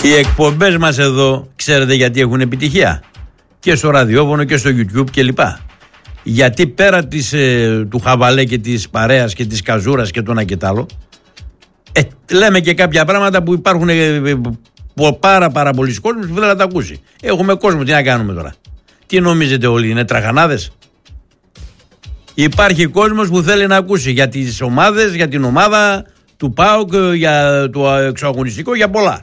Οι εκπομπές μας εδώ, ξέρετε γιατί έχουν επιτυχία? Και στο ραδιόφωνο και στο YouTube κλπ. Γιατί πέρα του χαβαλέ και της παρέας και της καζούρας και το ένα και τ' άλλο, λέμε και κάποια πράγματα που υπάρχουν πάρα πολλοί κόσμος που δεν θα τα ακούσει. Έχουμε κόσμο, τι να κάνουμε τώρα? Τι νομίζετε όλοι, είναι τραχανάδες? Υπάρχει κόσμος που θέλει να ακούσει για τις ομάδες, για την ομάδα του ΠΑΟΚ, για το εξωαγωνιστικό, για πολλά.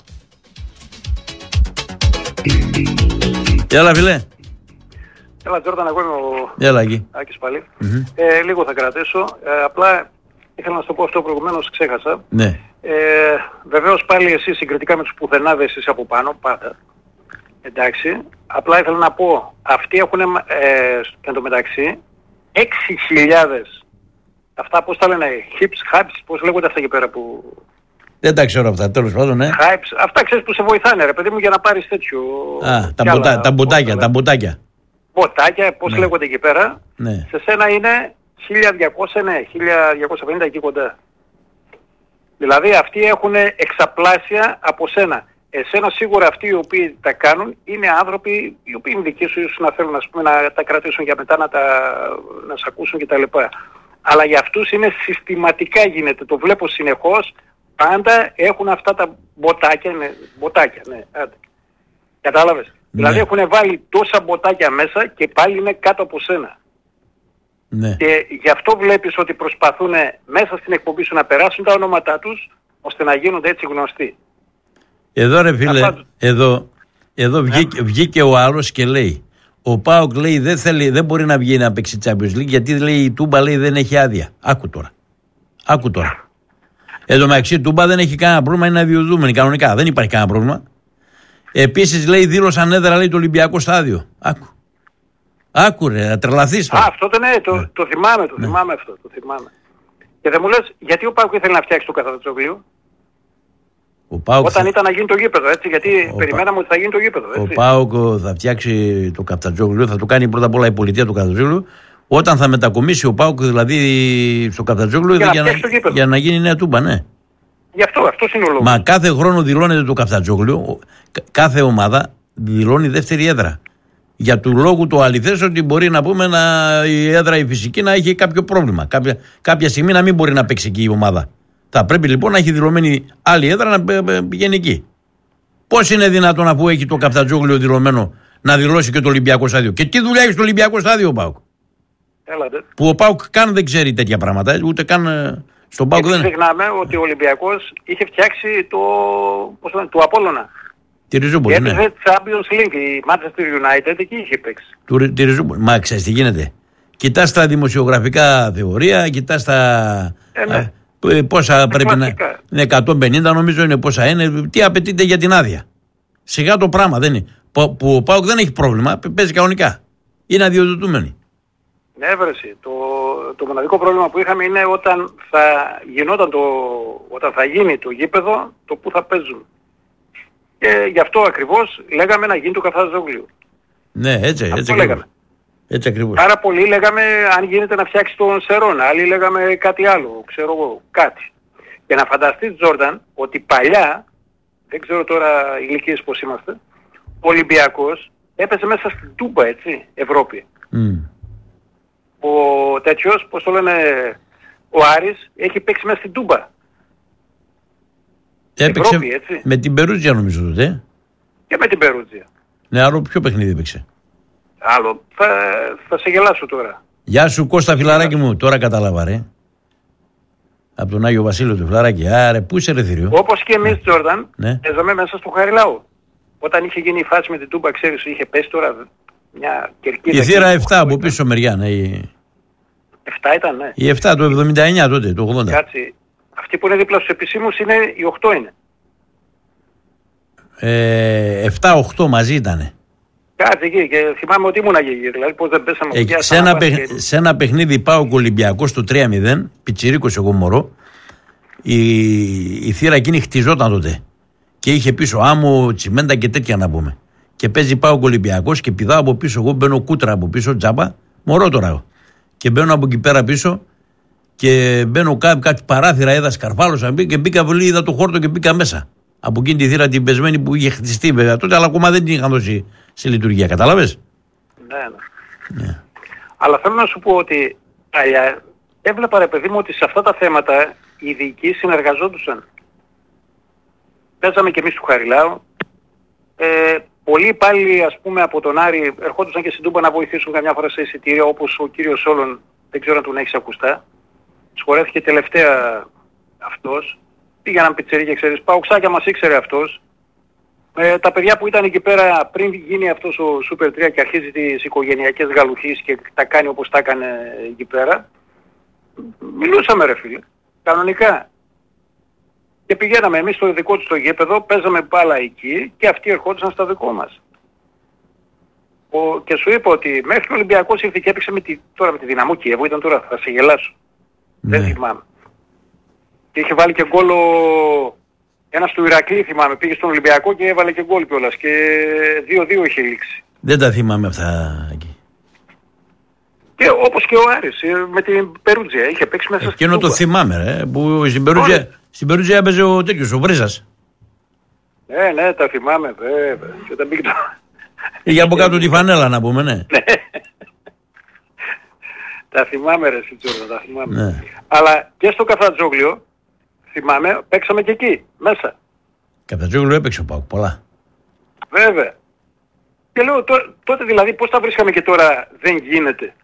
Έλα φίλε. Έλα Τζόρταν, εγώ είμαι ο Έλα εκεί. Άκης πάλι. Λίγο θα κρατήσω. Απλά ήθελα να σου το πω αυτό προηγουμένως, ξέχασα. Ναι. Βεβαίως πάλι εσύ συγκριτικά με τους πουθενάδες είσαι από πάνω, πάντα. Εντάξει. Απλά ήθελα να πω, αυτοί έχουν εν τω μεταξύ 6.000. Αυτά πώς τα λένε, hypes, πώς λέγονται αυτά εκεί πέρα που... Δεν τα ξέρω αυτά, τέλος πάντων, ναι. Hypes, αυτά ξέρεις που σε βοηθάνε ρε παιδί μου για να πάρεις τέτοιο... τα μπουτάκια. Μποτάκια, πώς λέγονται εκεί πέρα. Ναι. Σε σένα είναι 1.200, ναι, 1.250 εκεί κοντά. Δηλαδή αυτοί έχουν εξαπλάσια από σένα. Εσένα σίγουρα αυτοί οι οποίοι τα κάνουν είναι άνθρωποι οι οποίοι είναι δικοί σου, ίσως να θέλουν να τα κρατήσουν για μετά, να σε ακούσουν κτλ. Αλλά για αυτούς είναι συστηματικά γίνεται, το βλέπω συνεχώς, πάντα έχουν αυτά τα μποτάκια, ναι. Κατάλαβες. Ναι. Δηλαδή έχουν βάλει τόσα μποτάκια μέσα και πάλι είναι κάτω από σένα. Ναι. Και γι' αυτό βλέπεις ότι προσπαθούν μέσα στην εκπομπή σου να περάσουν τα ονόματά τους, ώστε να γίνονται έτσι γνωστοί. Εδώ ρε φίλε, εδώ βγήκε ο άλλος και λέει, ο ΠΑΟΚ λέει δεν μπορεί να βγει να παίξει Champions League γιατί λέει η Τούμπα λέει δεν έχει άδεια. Άκου τώρα. Εδώ μεταξύ η Τούμπα δεν έχει κανένα πρόβλημα, είναι αδειοδούμενη κανονικά, δεν υπάρχει κανένα πρόβλημα. Επίσης λέει δήλωσαν έδρα λέει το Ολυμπιακό στάδιο. Άκου ρε, να τρελαθείς. Αυτό ναι, το θυμάμαι αυτό, το θυμάμαι. Και δεν μου λες γιατί ο ΠΑΟΚ ήθελε να φτιάξει το Καφτατζόγλιο. Όταν ήταν να γίνει το γήπεδο, έτσι, γιατί περιμέναμε ότι θα γίνει το γήπεδο, έτσι. Ο ΠΑΟΚ θα φτιάξει το Καφτατζόγλιο, θα το κάνει πρώτα απ' όλα η πολιτεία του Καφτατζόγλιου, όταν θα μετακομίσει ο ΠΑΟΚ δηλαδή στο Καφτατζόγλιο για να γίνει νέα Τούμπα, ναι. Γι' αυτό είναι ο λόγος. Μα κάθε χρόνο δηλώνεται το Καφτατζόγλιο, κάθε ομάδα δηλώνει δεύτερη έδρα. Για του λόγου το αληθές ότι μπορεί να πούμε η έδρα η φυσική να έχει κάποιο πρόβλημα. Κάποια στιγμή να μην μπορεί να παίξει εκεί η ομάδα. Θα πρέπει λοιπόν να έχει δηλωμένη άλλη έδρα να πηγαίνει εκεί. Πώς είναι δυνατόν αφού έχει το Καφτατζόγλιο δηλωμένο να δηλώσει και το Ολυμπιακό στάδιο? Και τι δουλειά έχει στο Ολυμπιακό στάδιο ο ΠΑΟΚ? Που ο ΠΑΟΚ καν δεν ξέρει τέτοια πράγματα, ούτε καν στον ΠΑΟΚ δεν. Ξεχνάμε ότι ο Ολυμπιακός είχε φτιάξει το Απόλλωνα. Τη Ριζούπολη, ναι. Έπαιζε Champions League, η Manchester United εκεί είχε παίξει. Τη Ριζούπολη. Μα ξέρεις τι γίνεται? Κοιτάς τα δημοσιογραφικά θεωρία, κοιτάς τα... πόσα πρέπει να είναι, 150 νομίζω είναι πόσα είναι, τι απαιτείται για την άδεια. Σιγά το πράγμα δεν είναι. Που ο ΠΑΟΚ δεν έχει πρόβλημα, παίζει κανονικά. Είναι αδειοδοτούμενοι. Ναι, βρεσί. Το μοναδικό πρόβλημα που είχαμε είναι όταν θα γίνει το γήπεδο, το που θα παίζουν. Και γι' αυτό ακριβώς λέγαμε να γίνει το Καφτατζόγλιο. Ναι, έτσι λέγαμε. Έτσι ακριβώς. Πάρα πολλοί λέγαμε αν γίνεται να φτιάξει τον Σερόνα, άλλοι λέγαμε κάτι άλλο, ξέρω εγώ, κάτι. Και να φανταστείς Τζόρνταν ότι παλιά, δεν ξέρω τώρα ηλικίες πώς είμαστε, ο Ολυμπιακός έπεσε μέσα στην Τούμπα, έτσι, Ευρώπη. Ο τέτοιος, πώς το λένε, ο Άρης έχει παίξει μέσα στην Τούμπα. Έπαιξε Ευρώπη, έτσι. Με την Περούτζια νομίζω τότε. Και με την Περούτζια. Ναι, άλλο ποιο παιχνίδι έπαιξε? Άλλο. Θα σε γελάσω τώρα. Γεια σου Κώστα φιλαράκι μου, τώρα κατάλαβα ρε. Από τον Άγιο Βασίλειο του φιλαράκι. Άρε, πού είσαι ρε θηρίο? Όπως και εμείς Τζόρνταν, ναι. Παίζαμε μέσα στο Χαριλάου. Όταν είχε γίνει η φάση με την Τούμπα, ξέρεις, είχε πέσει τώρα μια κερκίδα. Η θύρα 7 από πίσω μεριά, ναι. 7 ήταν, ναι. Η 7 το 79 τότε, το 80. Κάτσε. Αυτή που είναι δίπλα στους επισήμους είναι η 8 είναι. 7-8 μαζί ήτανε. Κάτσε εκεί και θυμάμαι ότι ήμουν εκεί, δηλαδή πώς δεν πέσαμε. Σε ένα παιχνίδι πάω Ολυμπιακό στο 3-0, πιτσιρίκος εγώ μωρό, η θύρα εκείνη χτιζόταν τότε και είχε πίσω άμμο, τσιμέντα και τέτοια να πούμε. Και παίζει πάω Ολυμπιακός και πηδάω από πίσω, εγώ μπαίνω κούτρα από πίσω, τζάμπα, μωρό τώρα. Και μπαίνω από εκεί πέρα πίσω και μπαίνω κάτι παράθυρα, είδα σκαρφάλωσα και μπήκα πολύ, είδα το χόρτο και μπήκα μέσα. Από εκείνη τη θύρα την πεσμένη που είχε χτιστεί βέβαια τότε, αλλά ακόμα δεν την είχαν δώσει σε λειτουργία. Κατάλαβες? Ναι. Αλλά θέλω να σου πω ότι παλιά έβλεπα, ρε παιδί μου, ότι σε αυτά τα θέματα οι ειδικοί συνεργαζόντουσαν. Παίζαμε και εμείς του Χαριλάου. Πολλοί υπάλληλοι, ας πούμε, από τον Άρη ερχόντουσαν και στην Τούμπα να βοηθήσουν καμιά φορά σε εισιτήρια, όπως ο κύριος Σόλων, δεν ξέρω αν τον έχεις ακουστά. Σχολέθηκε τελευταία αυτός. Πήγαιναν πιτσερί, ξέρεις, παουξάκια μας ήξερε αυτός. Τα παιδιά που ήταν εκεί πέρα πριν γίνει αυτός ο Super 3 και αρχίζει τις οικογενειακές γαλουχίες και τα κάνει όπως τα έκανε εκεί πέρα, μιλούσαμε, ρε φίλε, κανονικά. Και πηγαίναμε εμείς στο δικό του στο γήπεδο, παίζαμε μπάλα εκεί και αυτοί ερχόντουσαν στα δικό μας. Και σου είπα ότι μέχρι ο Ολυμπιακός ήρθε και έπαιξε τώρα με τη Δυναμό Κιέβου, ήταν τώρα, θα σε γελάσω. Ναι. Δεν θυμάμαι. Και είχε βάλει και γκολ ένας του Ηρακλή, θυμάμαι, πήγε στον Ολυμπιακό και έβαλε και γκολ κιόλας και 2-2 είχε λήξει. Δεν τα θυμάμαι αυτά εκεί. Και όπως και ο Άρης με την Περούτζια είχε παίξει μέσα στην Εκείνο το θυμάμαι, που στην Περούτζια έπαιζε ο τέτοιος, ο Βρίζας. Ναι, τα θυμάμαι βέβαια. Και όταν πήγε το... Είχε από κάτω τη φανέλα να πούμε, ναι. Τα θυμάμαι, ρε Σιτζόρδα, τα θυμάμαι. Ναι. Αλλά και στο Καφτατζόγλιο, θυμάμαι, παίξαμε και εκεί, μέσα. Καφτατζόγλιο έπαιξε ο ΠΑΟΚ, πολλά. Βέβαια. Και λέω τότε δηλαδή πώς τα βρίσκαμε και τώρα δεν γίνεται.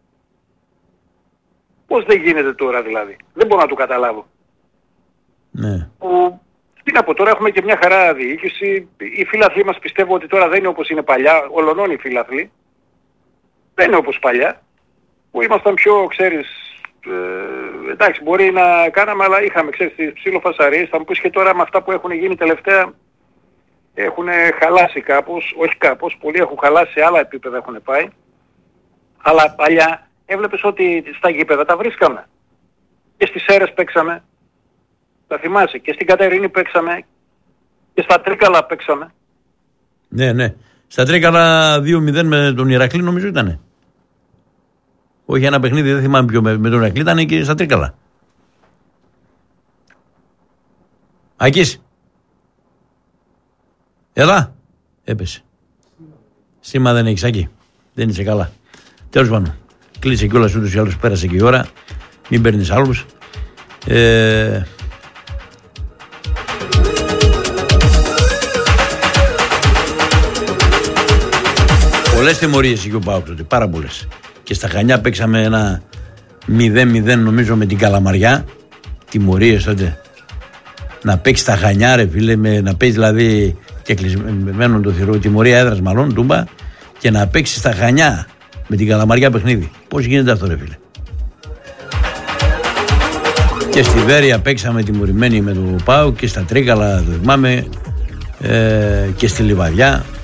Πώς δεν γίνεται τώρα δηλαδή. Δεν μπορώ να το καταλάβω. Ναι. Τι να πω, τώρα έχουμε και μια χαρά διοίκηση. Οι φίλαθλοι μας πιστεύω ότι τώρα δεν είναι όπως είναι παλιά. Ολονών οι φίλαθλοι. Δεν είναι όπως παλιά. Που ήμασταν πιο, ξέρεις, εντάξει μπορεί να κάναμε, αλλά είχαμε, ξέρεις, τις ψιλοφασαρίες. Θα μου πεις και τώρα με αυτά που έχουν γίνει τελευταία έχουν χαλάσει κάπως. Όχι κάπως, πολλοί έχουν χαλάσει, σε άλλα επίπεδα έχουν πάει. Αλλά παλιά έβλεπες ότι στα γήπεδα τα βρίσκαμε. Και στις Σέρρες παίξαμε. Τα θυμάσαι. Και στην Κατερίνη παίξαμε. Και στα Τρίκαλα παίξαμε. Ναι. Στα Τρίκαλα 2-0 με τον Ηρακλή νομίζω ήτανε. Όχι ένα παιχνίδι, δεν θυμάμαι ποιο με τον Ηρακλή, ήταν και στα Τρίκαλα. Ακής. Έλα. Έπεσε. Σήμα δεν έχεις, Ακή. Δεν είσαι καλά. Τέλος πάντων. Κλείσε κιόλας ούτως ή άλλως, πέρασε και η ώρα. Μην παίρνεις άλλους. Πολλές τιμωρίες είχε ο ΠΑΟΚ τότε, πάρα πολλές. Και στα Χανιά παίξαμε ένα 0-0 νομίζω με την Καλαμαριά. Τιμωρίες τότε. Να παίξει στα Χανιά, ρε φίλε, να παίξει δηλαδή και κλεισμένο το θηρό, τιμωρία έδρας μάλλον, Τούμπα, και να παίξει στα Χανιά με την Καλαμαριά παιχνίδι. Πώς γίνεται αυτό, ρε φίλε. Και στη Βέρεια παίξαμε τιμωρημένοι με το ΠΑΟΚ και στα Τρίκαλα, το θυμάμαι, και στη Λιβαδιά.